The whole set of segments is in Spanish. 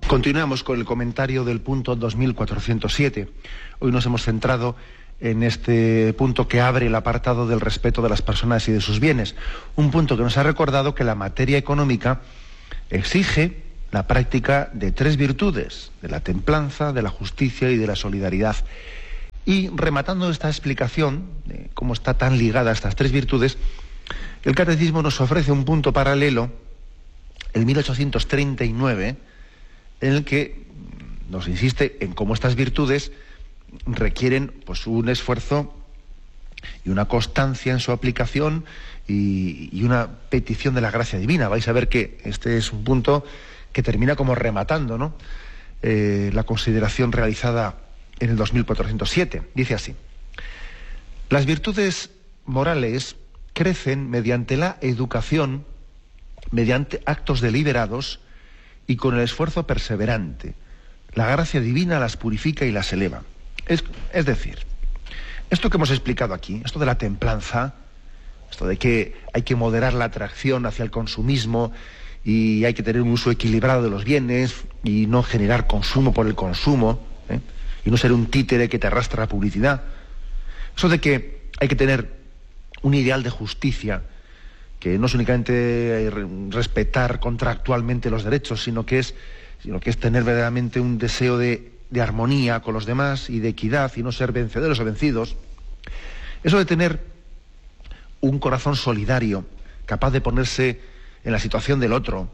Continuamos con el comentario del punto 2407. Hoy nos hemos centrado en este punto que abre el apartado del respeto de las personas y de sus bienes. Un punto que nos ha recordado que la materia económica exige la práctica de tres virtudes: de la templanza, de la justicia y de la solidaridad. Y rematando esta explicación de cómo está tan ligada a estas tres virtudes, el Catecismo nos ofrece un punto paralelo, el 1839, en el que nos insiste en cómo estas virtudes requieren pues un esfuerzo y una constancia en su aplicación y una petición de la gracia divina. Vais a ver que este es un punto que termina como rematando, ¿no?, la consideración realizada en el 2407. Dice así: las virtudes morales crecen mediante la educación, mediante actos deliberados y con el esfuerzo perseverante. La gracia divina las purifica y las eleva. Es decir, esto que hemos explicado aquí, esto de la templanza, esto de que hay que moderar la atracción hacia el consumismo y hay que tener un uso equilibrado de los bienes y no generar consumo por el consumo, y no ser un títere que te arrastra la publicidad. Eso de que hay que tener un ideal de justicia, que no es únicamente respetar contractualmente los derechos, sino que es tener verdaderamente un deseo de armonía con los demás y de equidad y no ser vencedores o vencidos. Eso de tener un corazón solidario, capaz de ponerse en la situación del otro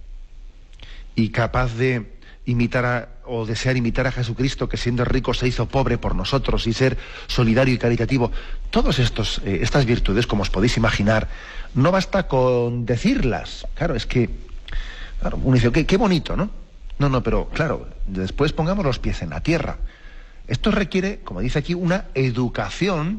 y capaz de desear imitar a Jesucristo, que siendo rico se hizo pobre por nosotros, y ser solidario y caritativo. Todas estas virtudes, como os podéis imaginar, no basta con decirlas. Claro, es que uno dice, qué bonito, ¿no? No, pero claro, después pongamos los pies en la tierra. Esto requiere, como dice aquí, una educación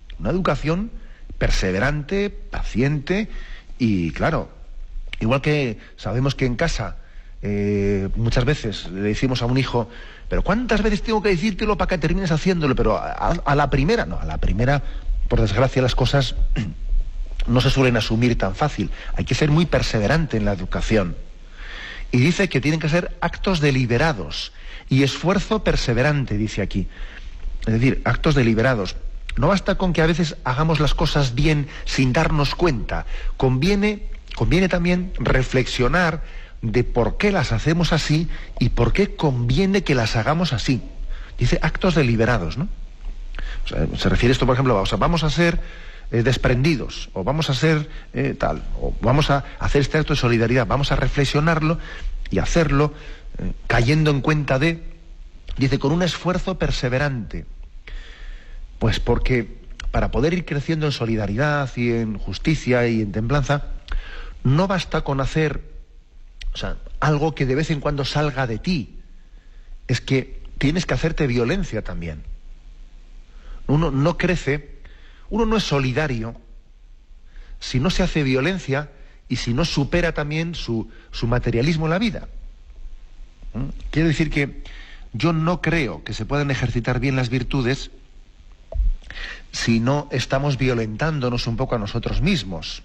perseverante, paciente, y claro, igual que sabemos que en casa muchas veces le decimos a un hijo, pero ¿cuántas veces tengo que decírtelo para que termines haciéndolo? Pero a la primera, por desgracia las cosas no se suelen asumir tan fácil. Hay que ser muy perseverante en la educación. Y dice que tienen que ser actos deliberados y esfuerzo perseverante, dice aquí. Es decir, actos deliberados. No basta con que a veces hagamos las cosas bien sin darnos cuenta. Conviene también reflexionar de por qué las hacemos así y por qué conviene que las hagamos así. Dice actos deliberados, ¿no? O sea, se refiere esto, por ejemplo, vamos a ser desprendidos, o vamos a ser o vamos a hacer este acto de solidaridad, vamos a reflexionarlo y hacerlo cayendo en cuenta dice, con un esfuerzo perseverante. Pues porque para poder ir creciendo en solidaridad y en justicia y en templanza, no basta con hacer algo que de vez en cuando salga de ti. Es que tienes que hacerte violencia también. Uno no crece, uno no es solidario si no se hace violencia y si no supera también su materialismo en la vida. Quiere decir que yo no creo que se puedan ejercitar bien las virtudes si no estamos violentándonos un poco a nosotros mismos.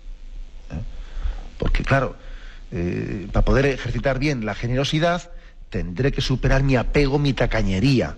Porque claro, para poder ejercitar bien la generosidad tendré que superar mi apego, mi tacañería,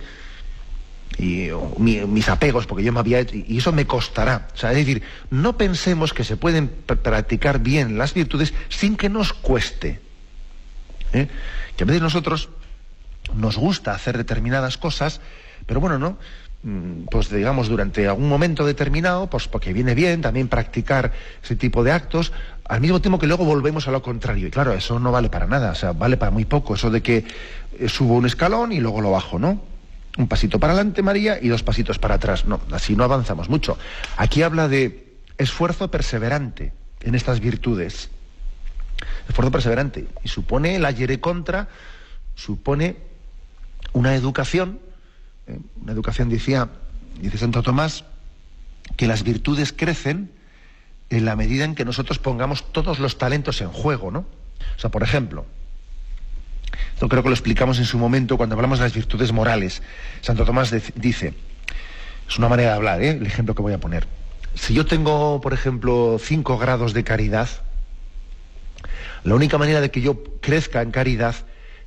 y mis apegos, porque yo me había hecho, y eso me costará. O sea, es decir, no pensemos que se pueden practicar bien las virtudes sin que nos cueste. Que a veces nosotros nos gusta hacer determinadas cosas, pero bueno, ¿no? Pues digamos, durante algún momento determinado, pues porque viene bien también practicar ese tipo de actos, al mismo tiempo que luego volvemos a lo contrario. Y claro, eso no vale para nada, o sea, vale para muy poco. Eso de que subo un escalón y luego lo bajo, ¿no? Un pasito para adelante, María, y 2 pasitos para atrás. No, así no avanzamos mucho. Aquí habla de esfuerzo perseverante en estas virtudes. Esfuerzo perseverante. Y supone la yere contra, supone una educación. Una educación, dice Santo Tomás, que las virtudes crecen en la medida en que nosotros pongamos todos los talentos en juego, ¿no? O sea, por ejemplo, esto creo que lo explicamos en su momento cuando hablamos de las virtudes morales. Santo Tomás dice, es una manera de hablar, el ejemplo que voy a poner. Si yo tengo, por ejemplo, 5 grados de caridad, la única manera de que yo crezca en caridad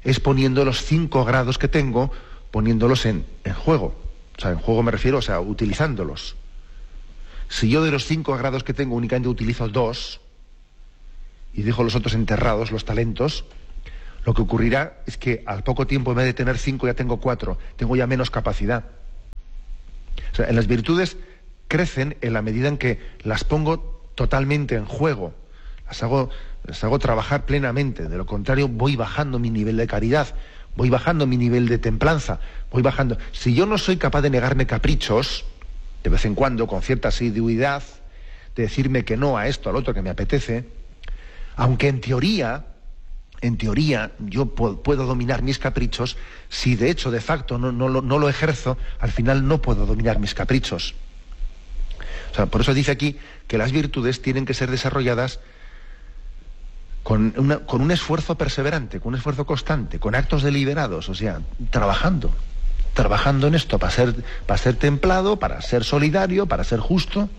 es poniendo los 5 grados que tengo, poniéndolos en juego. O sea, en juego me refiero, o sea, utilizándolos. Si yo de los 5 grados que tengo únicamente utilizo 2 y dejo los otros enterrados, los talentos, lo que ocurrirá es que al poco tiempo, en vez de tener 5, ya tengo 4, tengo ya menos capacidad. O sea, en las virtudes crecen en la medida en que las pongo totalmente en juego, las hago trabajar plenamente. De lo contrario, voy bajando mi nivel de caridad, voy bajando mi nivel de templanza, voy bajando. Si yo no soy capaz de negarme caprichos, de vez en cuando, con cierta asiduidad, de decirme que no a esto, al otro que me apetece, aunque en teoría yo puedo dominar mis caprichos, si de hecho, de facto, no lo ejerzo, al final no puedo dominar mis caprichos. O sea, por eso dice aquí que las virtudes tienen que ser desarrolladas con un esfuerzo perseverante, con un esfuerzo constante, con actos deliberados, o sea, trabajando en esto, para ser templado, para ser solidario, para ser justo.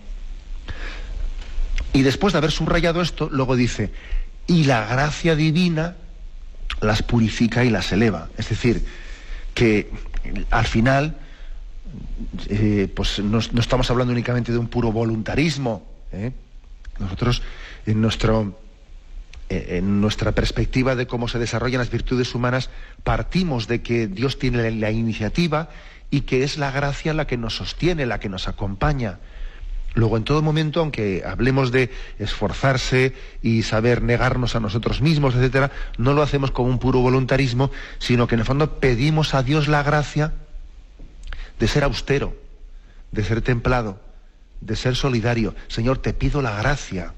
Y después de haber subrayado esto, luego dice, y la gracia divina las purifica y las eleva. Es decir, que al final, pues no estamos hablando únicamente de un puro voluntarismo, ¿eh? Nosotros, en nuestra perspectiva de cómo se desarrollan las virtudes humanas, partimos de que Dios tiene la iniciativa y que es la gracia la que nos sostiene, la que nos acompaña. Luego, en todo momento, aunque hablemos de esforzarse y saber negarnos a nosotros mismos, etcétera, no lo hacemos como un puro voluntarismo, sino que en el fondo pedimos a Dios la gracia de ser austero, de ser templado, de ser solidario. Señor, te pido la gracia.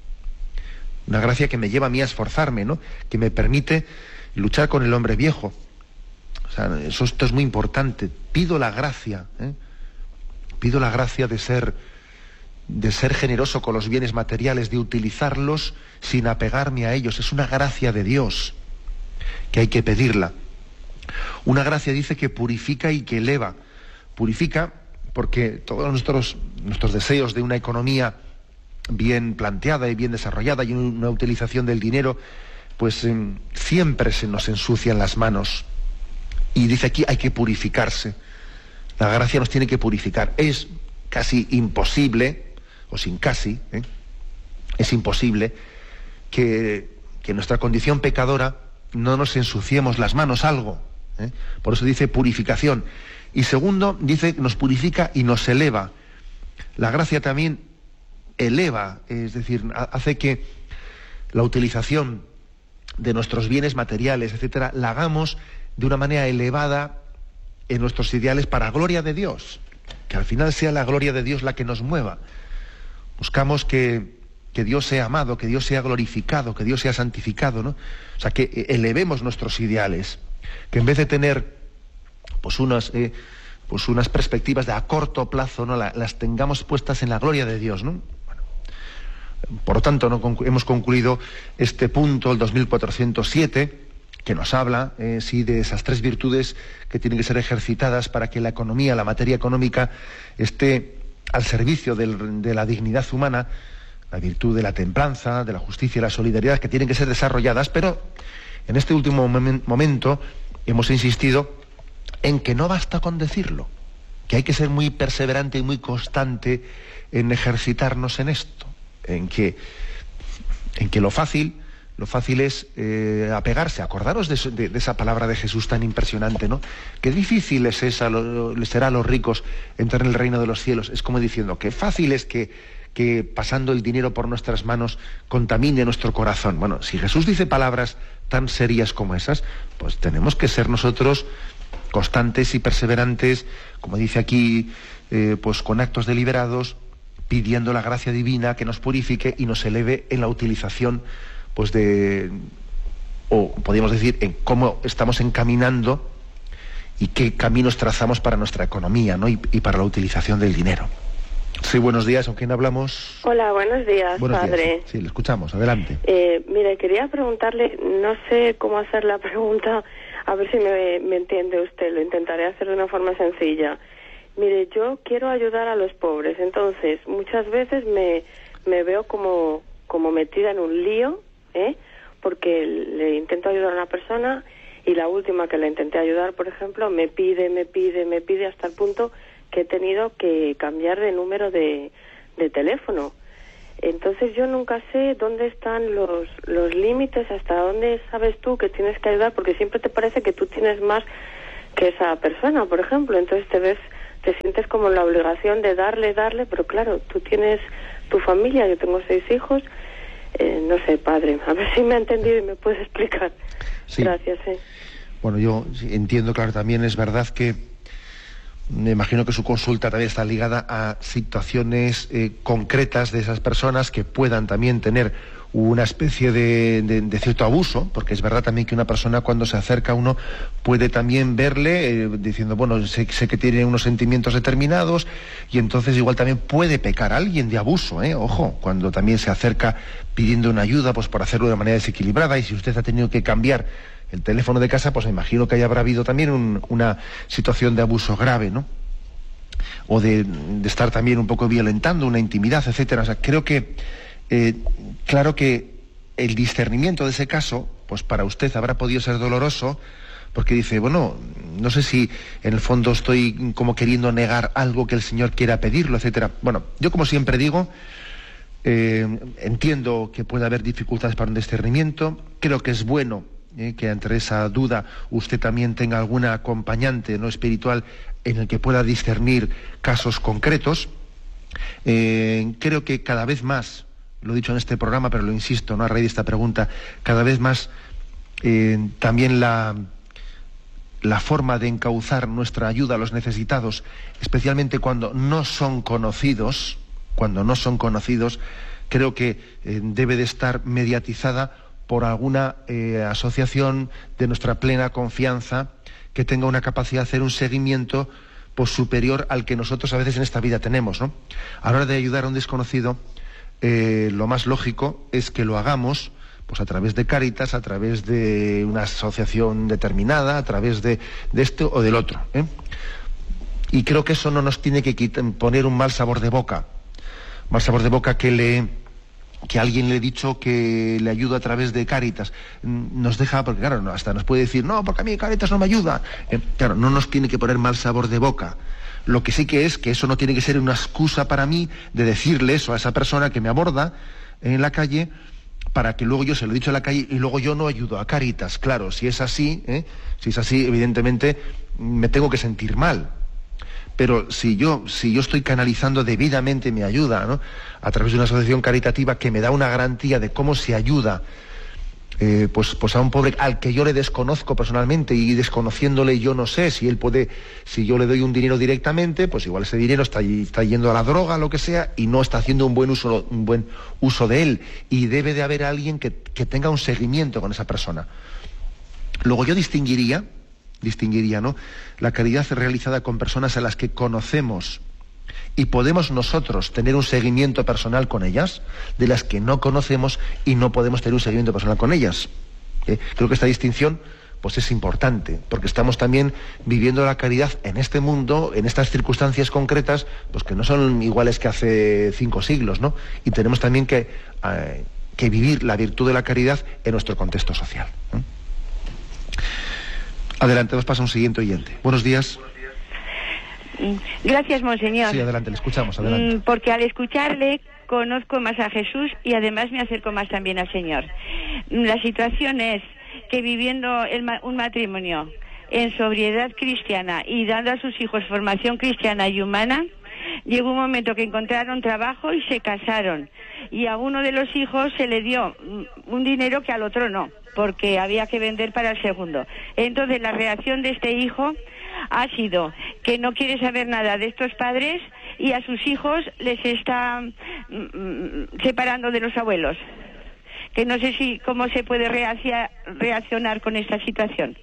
Una gracia que me lleva a mí a esforzarme, ¿no? Que me permite luchar con el hombre viejo. O sea, esto es muy importante. Pido la gracia, ¿eh? Pido la gracia de ser generoso con los bienes materiales, de utilizarlos sin apegarme a ellos. Es una gracia de Dios que hay que pedirla. Una gracia, dice, que purifica y que eleva. Purifica porque todos nuestros deseos de una economía bien planteada y bien desarrollada y una utilización del dinero, pues siempre se nos ensucian las manos. Y dice aquí, hay que purificarse. La gracia nos tiene que purificar. Es casi imposible, o sin casi, es imposible que nuestra condición pecadora no nos ensuciemos las manos algo. Por eso dice purificación. Y segundo, dice que nos purifica y nos eleva. La gracia también eleva, es decir, hace que la utilización de nuestros bienes materiales, etcétera, la hagamos de una manera elevada en nuestros ideales para gloria de Dios. Que al final sea la gloria de Dios la que nos mueva. Buscamos que Dios sea amado, que Dios sea glorificado, que Dios sea santificado, ¿no? O sea, que elevemos nuestros ideales. Que en vez de tener pues unas perspectivas de a corto plazo, ¿no? Las tengamos puestas en la gloria de Dios, ¿no? Por lo tanto, ¿no? Hemos concluido este punto, el 2407, que nos habla, sí, de esas 3 virtudes que tienen que ser ejercitadas para que la economía, la materia económica, esté al servicio de la dignidad humana, la virtud de la templanza, de la justicia y la solidaridad, que tienen que ser desarrolladas, pero en este último momento hemos insistido en que no basta con decirlo, que hay que ser muy perseverante y muy constante en ejercitarnos en esto. En que lo fácil es apegarse. Acordaros de esa palabra de Jesús tan impresionante, ¿no? Qué difícil será a los ricos entrar en el reino de los cielos. Es como diciendo, qué fácil es que pasando el dinero por nuestras manos contamine nuestro corazón. Bueno, si Jesús dice palabras tan serias como esas, pues tenemos que ser nosotros constantes y perseverantes, como dice aquí, pues con actos deliberados, pidiendo la gracia divina que nos purifique y nos eleve en la utilización, pues o podríamos decir, en cómo estamos encaminando y qué caminos trazamos para nuestra economía, ¿no? y para la utilización del dinero. Sí, buenos días, ¿con quién hablamos? Hola, buenos días, padre. Días. Sí, le escuchamos, adelante. Mire, quería preguntarle, no sé cómo hacer la pregunta, a ver si me entiende usted, lo intentaré hacer de una forma sencilla. Mire, yo quiero ayudar a los pobres, entonces muchas veces me veo como metida en un lío, porque le intento ayudar a una persona Y la última que le intenté ayudar, por ejemplo, me pide hasta el punto que he tenido que cambiar de número de teléfono. Entonces yo nunca sé dónde están los límites, hasta dónde sabes tú que tienes que ayudar, porque siempre te parece que tú tienes más que esa persona, por ejemplo. Entonces te sientes como la obligación de darle, pero claro, tú tienes tu familia, yo tengo 6 hijos. No sé, padre, a ver si me ha entendido y me puede explicar. Sí. Gracias. Bueno, yo entiendo, claro, también es verdad que me imagino que su consulta también está ligada a situaciones concretas de esas personas que puedan también tener una especie de cierto abuso, porque es verdad también que una persona cuando se acerca a uno puede también verle diciendo, bueno, sé que tiene unos sentimientos determinados, y entonces igual también puede pecar a alguien de abuso, ojo, cuando también se acerca pidiendo una ayuda, pues por hacerlo de manera desequilibrada. Y si usted ha tenido que cambiar el teléfono de casa, pues me imagino que habrá habido también una situación de abuso grave, ¿no? O de estar también un poco violentando una intimidad, etcétera. O sea, creo que claro que el discernimiento de ese caso, pues para usted habrá podido ser doloroso, porque dice, bueno, no sé si en el fondo estoy como queriendo negar algo que el Señor quiera pedirlo, etcétera. Bueno, yo como siempre digo, entiendo que puede haber dificultades para un discernimiento. Creo que es bueno que ante esa duda usted también tenga alguna acompañante no espiritual en el que pueda discernir casos concretos. Creo que cada vez más, lo he dicho en este programa, pero lo insisto, ¿no?, a raíz de esta pregunta, cada vez más también la forma de encauzar nuestra ayuda a los necesitados, especialmente cuando no son conocidos, creo que debe de estar mediatizada por alguna asociación de nuestra plena confianza que tenga una capacidad de hacer un seguimiento pues superior al que nosotros a veces en esta vida tenemos, ¿no? A la hora de ayudar a un desconocido, lo más lógico es que lo hagamos pues a través de Cáritas, a través de una asociación determinada, a través de esto o del otro, Y creo que eso no nos tiene que poner un mal sabor de boca que alguien le ha dicho que le ayuda a través de Cáritas. Nos deja, porque claro, hasta nos puede decir, no, porque a mí Cáritas no me ayuda. Claro, no nos tiene que poner mal sabor de boca. Lo que sí que es que eso no tiene que ser una excusa para mí de decirle eso a esa persona que me aborda en la calle, para que luego yo se lo he dicho en la calle y luego yo no ayudo a Cáritas. Claro, si es así, evidentemente me tengo que sentir mal. Pero si yo estoy canalizando debidamente mi ayuda, ¿no?, a través de una asociación caritativa que me da una garantía de cómo se ayuda pues a un pobre al que yo le desconozco personalmente, y desconociéndole yo no sé si él puede, si yo le doy un dinero directamente, pues igual ese dinero está yendo a la droga, lo que sea, y no está haciendo un buen uso de él, y debe de haber alguien que tenga un seguimiento con esa persona. Luego yo distinguiría, ¿no?, la caridad realizada con personas a las que conocemos y podemos nosotros tener un seguimiento personal con ellas, de las que no conocemos y no podemos tener un seguimiento personal con ellas. Creo que esta distinción pues es importante, porque estamos también viviendo la caridad en este mundo, en estas circunstancias concretas, pues que no son iguales que hace 5 siglos, ¿no? Y tenemos también que vivir la virtud de la caridad en nuestro contexto social, ¿no? Adelante, nos pasa un siguiente oyente. Buenos días. Gracias, monseñor. Sí, adelante, le escuchamos, adelante. Porque al escucharle conozco más a Jesús y además me acerco más también al Señor. La situación es que viviendo un matrimonio en sobriedad cristiana y dando a sus hijos formación cristiana y humana, llegó un momento que encontraron trabajo y se casaron. Y a uno de los hijos se le dio un dinero que al otro no, porque había que vender para el segundo. Entonces la reacción de este hijo ha sido que no quiere saber nada de estos padres y a sus hijos les está separando de los abuelos. Que no sé cómo se puede reaccionar con esta situación.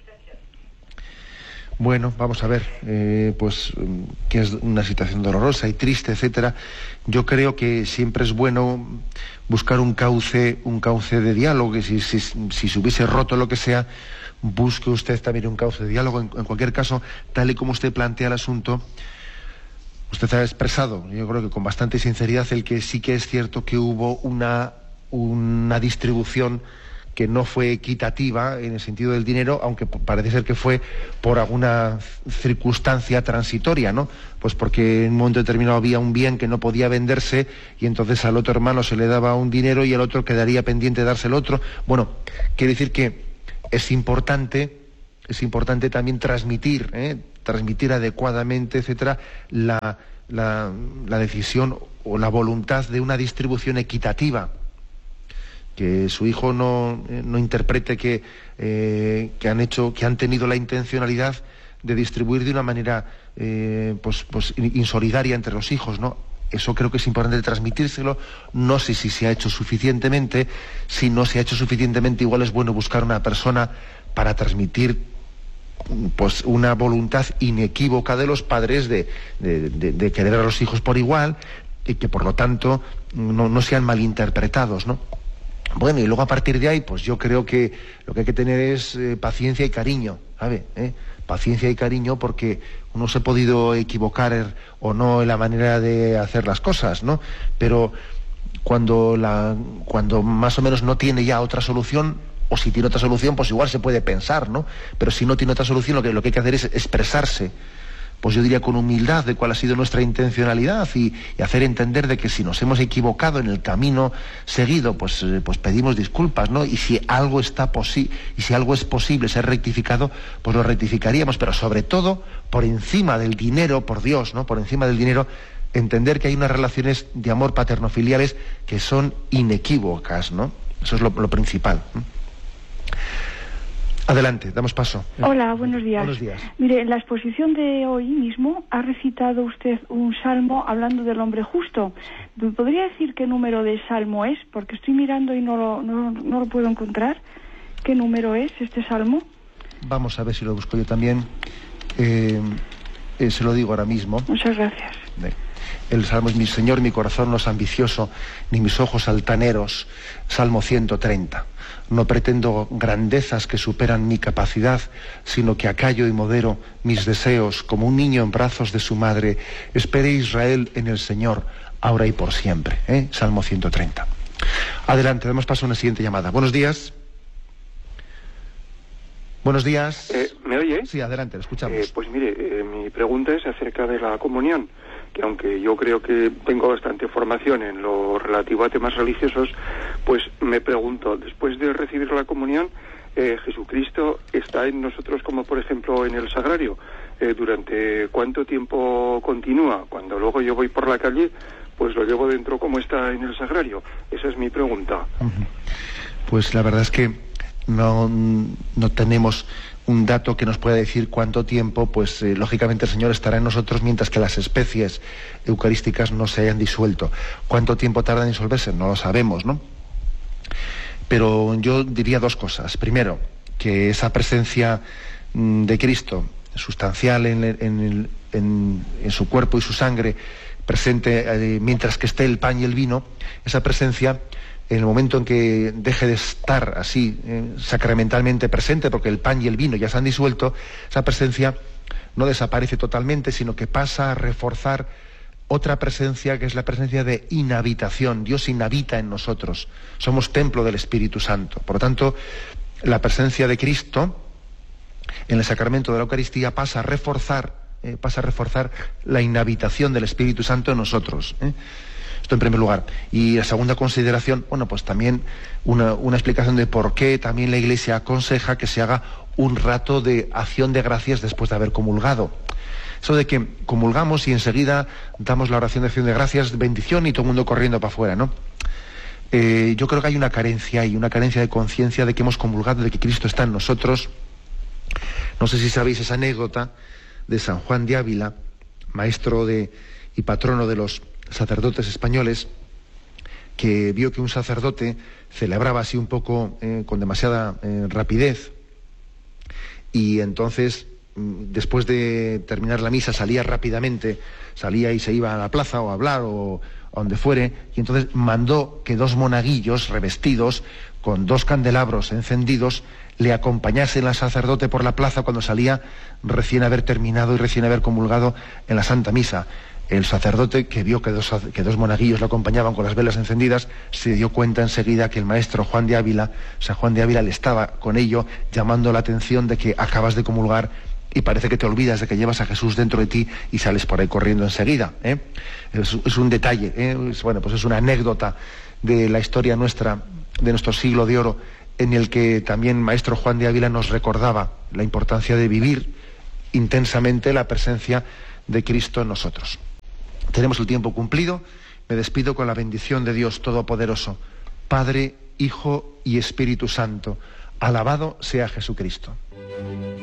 Bueno, vamos a ver, pues que es una situación dolorosa y triste, etcétera. Yo creo que siempre es bueno buscar un cauce de diálogo, que si se hubiese roto lo que sea, busque usted también un cauce de diálogo. En cualquier caso, tal y como usted plantea el asunto, usted ha expresado, yo creo que con bastante sinceridad, el que sí que es cierto que hubo una distribución que no fue equitativa en el sentido del dinero, aunque parece ser que fue por alguna circunstancia transitoria, ¿no? Pues porque en un momento determinado había un bien que no podía venderse y entonces al otro hermano se le daba un dinero y al otro quedaría pendiente de darse el otro. Bueno, quiere decir que es importante también transmitir adecuadamente, etcétera, la decisión o la voluntad de una distribución equitativa. Que su hijo no interprete que han tenido la intencionalidad de distribuir de una manera pues insolidaria entre los hijos, ¿no? Eso creo que es importante transmitírselo. No sé si se ha hecho suficientemente. Si no se ha hecho suficientemente, igual es bueno buscar una persona para transmitir pues una voluntad inequívoca de los padres de querer a los hijos por igual y que por lo tanto no sean malinterpretados, ¿no? Bueno, y luego a partir de ahí, pues yo creo que lo que hay que tener es paciencia y cariño, ¿sabe? Paciencia y cariño, porque uno se ha podido equivocar o no en la manera de hacer las cosas, ¿no? Pero cuando más o menos no tiene ya otra solución, o si tiene otra solución, pues igual se puede pensar, ¿no? Pero si no tiene otra solución, lo que hay que hacer es expresarse, pues yo diría con humildad de cuál ha sido nuestra intencionalidad y hacer entender de que si nos hemos equivocado en el camino seguido, pues pedimos disculpas, ¿no? Y si algo es posible ser rectificado, pues lo rectificaríamos, pero sobre todo por encima del dinero, por Dios, ¿no? Por encima del dinero, entender que hay unas relaciones de amor paternofiliales que son inequívocas, ¿no? Eso es lo principal, ¿no? Adelante, damos paso. Hola, buenos días. Buenos días. Mire, en la exposición de hoy mismo ha recitado usted un salmo hablando del hombre justo. ¿Me podría decir qué número de salmo es? Porque estoy mirando y no lo puedo encontrar. ¿Qué número es este salmo? Vamos a ver si lo busco yo también. Se lo digo ahora mismo. Muchas gracias. El salmo es: mi Señor, mi corazón no es ambicioso, ni mis ojos altaneros. Salmo 130. No pretendo grandezas que superan mi capacidad, sino que acallo y modero mis deseos, como un niño en brazos de su madre. Espere Israel en el Señor, ahora y por siempre. Salmo 130. Adelante, damos paso a una siguiente llamada. Buenos días. Buenos días. ¿Me oye? Sí, adelante, lo escuchamos. Pues mire, mi pregunta es acerca de la comunión, que aunque yo creo que tengo bastante formación en lo relativo a temas religiosos, pues me pregunto, después de recibir la comunión, ¿Jesucristo está en nosotros como por ejemplo en el sagrario? ¿Durante cuánto tiempo continúa? Cuando luego yo voy por la calle, pues lo llevo dentro como está en el sagrario. Esa es mi pregunta. Pues la verdad es que no tenemos un dato que nos pueda decir cuánto tiempo, pues lógicamente el Señor estará en nosotros mientras que las especies eucarísticas no se hayan disuelto. ¿Cuánto tiempo tarda en disolverse? No lo sabemos, ¿no? Pero yo diría dos cosas. Primero, que esa presencia de Cristo, sustancial en su cuerpo y su sangre, presente mientras que esté el pan y el vino, esa presencia, en el momento en que deje de estar así sacramentalmente presente, porque el pan y el vino ya se han disuelto, esa presencia no desaparece totalmente, sino que pasa a reforzar otra presencia, que es la presencia de inhabitación. Dios inhabita en nosotros, somos templo del Espíritu Santo. Por lo tanto, la presencia de Cristo en el sacramento de la Eucaristía pasa a reforzar la inhabitación del Espíritu Santo en nosotros. Esto en primer lugar. Y la segunda consideración, bueno, pues también una explicación de por qué también la Iglesia aconseja que se haga un rato de acción de gracias después de haber comulgado. Eso de que comulgamos y enseguida damos la oración de acción de gracias, bendición y todo el mundo corriendo para afuera, ¿no? Yo creo que hay una carencia de conciencia de que hemos comulgado, de que Cristo está en nosotros. No sé si sabéis esa anécdota de San Juan de Ávila, maestro y patrono de los sacerdotes españoles, que vio que un sacerdote celebraba así un poco con demasiada rapidez, y entonces después de terminar la misa salía rápidamente, salía y se iba a la plaza o a hablar o a donde fuere, y entonces mandó que 2 monaguillos revestidos con 2 candelabros encendidos le acompañasen al sacerdote por la plaza cuando salía recién haber terminado y recién haber comulgado en la Santa Misa. El sacerdote, que vio que dos monaguillos lo acompañaban con las velas encendidas, se dio cuenta enseguida que el maestro Juan de Ávila, San Juan de Ávila, le estaba con ello llamando la atención de que acabas de comulgar y parece que te olvidas de que llevas a Jesús dentro de ti y sales por ahí corriendo enseguida. Es un detalle, pues es una anécdota de la historia nuestra, de nuestro siglo de oro, en el que también maestro Juan de Ávila nos recordaba la importancia de vivir intensamente la presencia de Cristo en nosotros. Tenemos el tiempo cumplido. Me despido con la bendición de Dios Todopoderoso, Padre, Hijo y Espíritu Santo. Alabado sea Jesucristo.